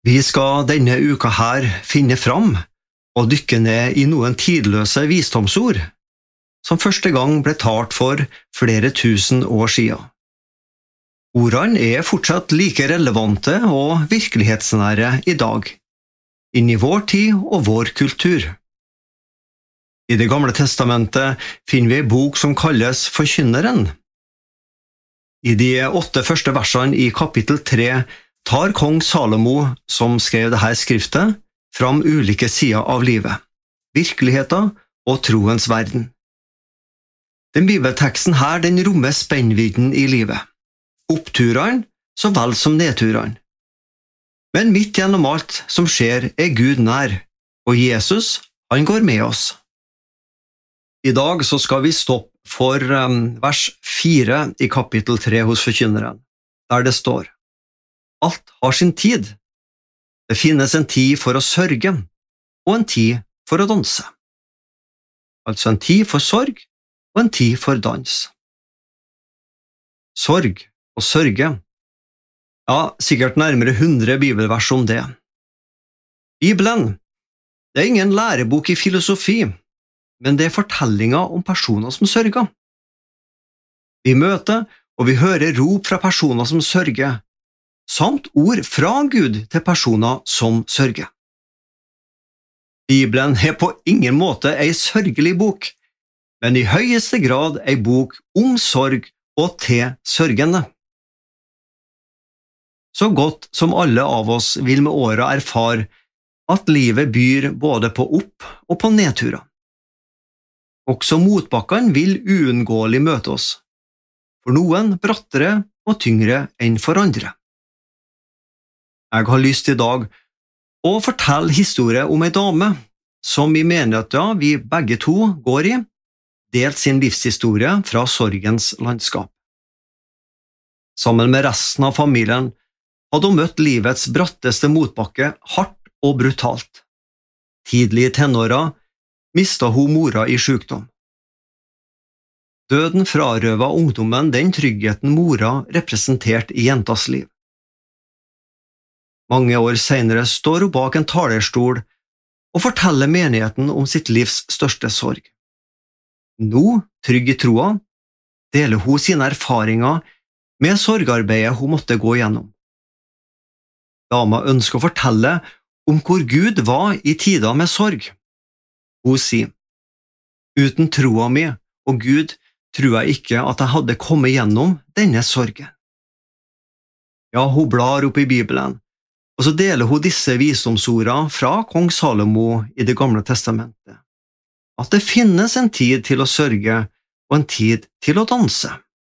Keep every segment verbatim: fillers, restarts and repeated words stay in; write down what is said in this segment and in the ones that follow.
Vi skal denne uka her finne fram og dykke ned i noen tidløse visdomsord, som første gang ble talt for flere tusen år siden. Ordene er fortsatt like relevante og virkelighetsnære i dag, inn i vår tid og vår kultur. I Det gamle testamentet finner vi en bok som kalles Forkynneren. I de åtte første versene i kapittel tre tar kong Salomo, som skrev dette skriftet, fram ulike sider av livet, virkeligheten og troens verden. Den bibelteksten her den rommer spennvidden i livet, oppturene så vel som nedturene. Men midt gjennom alt som skjer er Gud nær, og Jesus, han går med oss. I dag så skal vi stoppe for um, vers fire i kapittel tre hos Forkynneren, der det står: Alt har sin tid. Det finnes en tid for å sørge, og en tid for å danse. Altså en tid for sorg, og en tid for dans. Sorg og sørge. Ja, sikkert nærmere hundre bibelvers om det. Bibelen, det er ingen lærebok i filosofi, men det er fortellinger om personer som sørger. Vi møter og vi hører rop fra personer som sørger, samt ord fra Gud til personer som sørger. Bibelen er på ingen måte en sørgelig bok, men i høyeste grad en bok om sorg og til sørgende. Så godt som alle av oss vil med årene erfare at livet byr både på opp- og på nedturer. Også motbakkene vil uunngåelig møte oss, for noen brattere og tyngre enn for andre. Jeg har lyst i dag å fortelle historie om en dame som i menigheten vi begge to går i, delt sin livshistorie fra sorgens landskap. Sammen med resten av familien hadde hun møtt livets bratteste motbakke hardt og brutalt. Tidlig i tenåra mistet hun mora i sykdom. Døden frarøvet ungdommen den tryggheten mora representerte i jentas liv. Mange år senere står hun bak en talerstol og forteller menigheten om sitt livs største sorg. Nå, trygg i troa, deler hun sine erfaringer med sorgarbeidet hun måtte gå gjennom. Dama ønsker å fortelle om hvor Gud var i tider med sorg. Hun sier: Uten troa mi og Gud tror jeg ikke at jeg hadde kommet gjennom denne sorgen. Ja, hun blar opp i Bibelen, og så deler hun disse visdomsordene fra kong Salomo i Det gamle testamentet, at det finnes en tid til å sørge og en tid til å danse.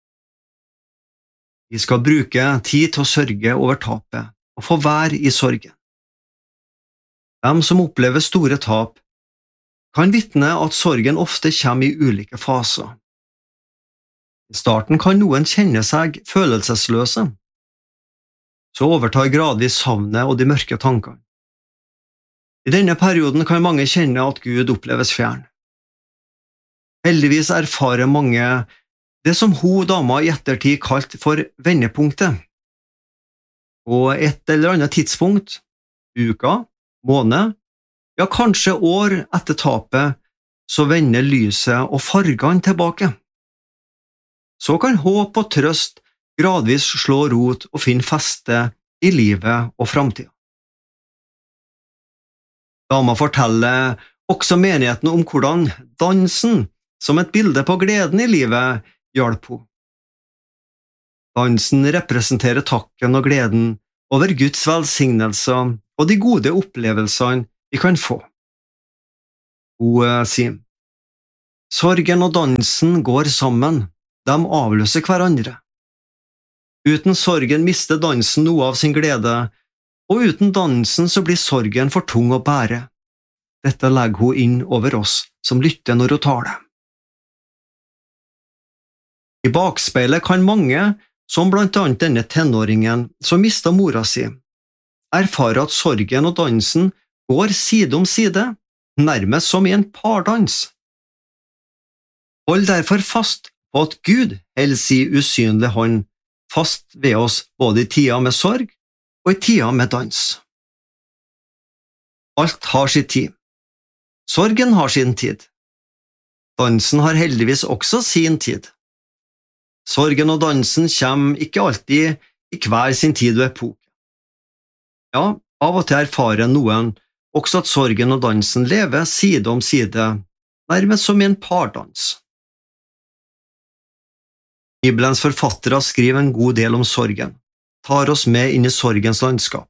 Vi skal bruke tid til å sørge over tapet og få være i sorgen. De som opplever store tap, kan vitne at sorgen ofte kommer i ulike faser. I starten kan noen kjenne seg følelsesløse. Så overtar gradvis savnet og de mørke tankene. I denne perioden kan mange kjenne at Gud oppleves fjern. Heldigvis erfarer mange det som hun dama i ettertid kalt for vendepunktet. På et eller annet tidspunkt, uka, måned, ja kanskje år etter tapet, så vender lyset og fargene tilbake. Så kan håp og trøst gradvis slå rot og finne feste i livet og fremtiden. Dama forteller også menigheten om hvordan dansen, som et bilde på gleden i livet, hjalp henne. Dansen representerer takken og gleden over Guds velsignelser og de gode opplevelsene vi kan få. Hun sier: Sorgen og dansen går sammen, de avløser hverandre. Uten sorgen mister dansen noe av sin glede, og uten dansen så blir sorgen for tung å bære. Dette legger hun inn over oss som lytter når hun taler. I bakspeilet kan mange, som blant annet denne tenåringen som mistet mora si, erfare at sorgen og dansen går side om side, nærmest som i en pardans. Hold derfor fast på at Gud holder sin usynlige hånd fast ved oss både i tida med sorg og i tida med dans. Alt har sin tid. Sorgen har sin tid. Dansen har heldigvis også sin tid. Sorgen og dansen kommer ikke alltid i hver sin tid og epoke. Ja, av og til erfarer noen også at sorgen og dansen lever side om side, nærmest som i en pardans. Bibelens forfattere skriver en god del om sorgen, tar oss med inn i sorgens landskap.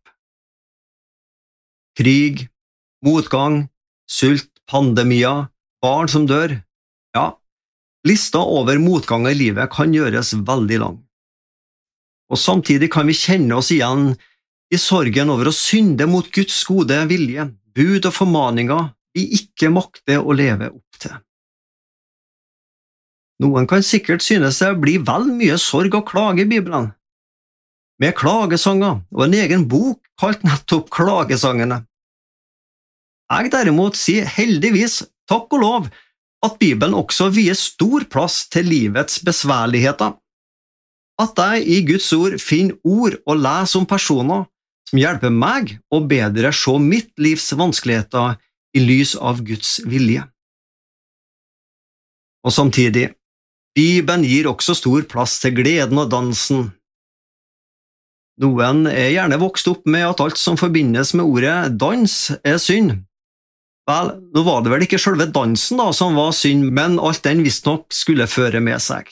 Krig, motgang, sult, pandemier, barn som dør. Ja, lista over motganger i livet kan gjøres veldig lang. Og samtidig kan vi kjenne oss igjen i sorgen over å synde mot Guds gode vilje, bud og formaninger vi ikke makter å leve opp til. Noen kan sikkert synes det blir vel mye sorg og klage i Bibelen, med klagesanger og en egen bok kalt nettopp Klagesangene. Jeg derimot sier heldigvis, takk og lov, at Bibelen også vier stor plass til livets besværligheter. At jeg i Guds ord finner ord og leser om personer som hjelper meg å bedre se mitt livs vanskeligheter i lys av Guds vilje. Og samtidig, Bibelen gir også stor plass til gleden og dansen. Noen er gjerne vokst opp med at alt som forbindes med ordet dans er synd. Vel, nå var det vel ikke selve dansen da som var synd, men alt den visst nok skulle føre med seg.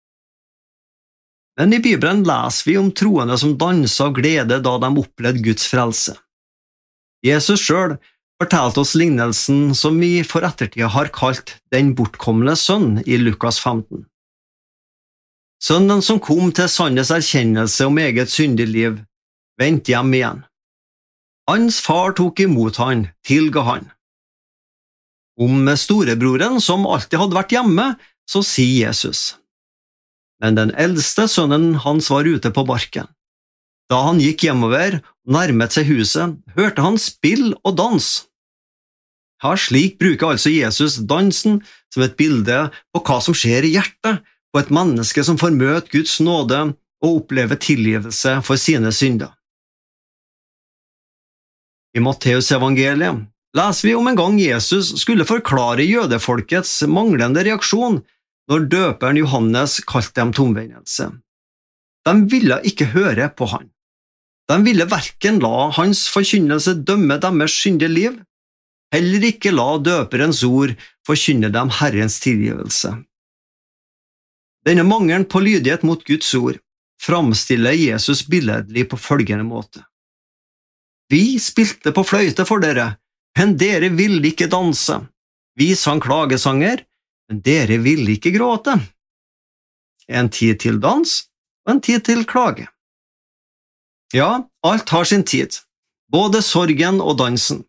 Men i Bibelen leser vi om troende som danset av glede da de opplevde Guds frelse. Jesus selv fortalte oss lignelsen som vi for ettertida har kalt den bortkomne sønn i Lukas femten. Sønnen som kom til sannhets erkjennelse om eget syndig liv, vendte hjem igjen. Hans far tok imot han, tilga han. Om storebroren som alltid hadde vært hjemme, så sier Jesus: Men den eldste sønnen hans var ute på barken. Da han gikk hjemover og nærmet seg huset, hørte han spill og dans. Ja, slik bruker altså Jesus dansen som et bilde på hva som skjer i hjertet på et menneske som får møte Guds nåde og oppleve tilgivelse for sine synder. I Matteus evangeliet leser vi om en gang Jesus skulle forklare jødefolkets manglende reaksjon når døperen Johannes kalte dem tomvendelse. De ville ikke høre på han. De ville hverken la hans forkynnelse dømme deres syndige liv, heller ikke la døperens ord forkynne dem Herrens tilgivelse. Denne mangelen på lydighet mot Guds ord framstiller Jesus billedlig på følgende måte: Vi spilte på fløyte for dere, men dere ville ikke danse. Vi sang klagesanger, men dere ville ikke gråte. En tid til dans, og en tid til klage. Ja, alt har sin tid, både sorgen og dansen.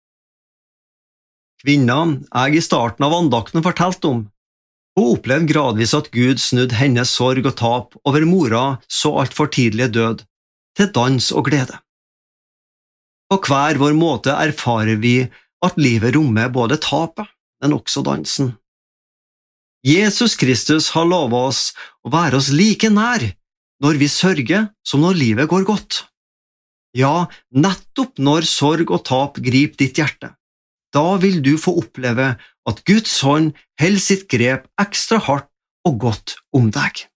Kvinna jeg i starten av andakten fortalte om, hun opplevde gradvis at Gud snudde hennes sorg og tap over mora så alt for tidlig død, til dans og glede. På hver vår måte erfarer vi at livet rommer både tapet, men også dansen. Jesus Kristus har lovet oss å være oss like nær når vi sørger som når livet går godt. Ja, nettopp når sorg og tap griper ditt hjerte. Da vil du få oppleve at Guds hånd holder sitt grep ekstra hardt og godt om deg.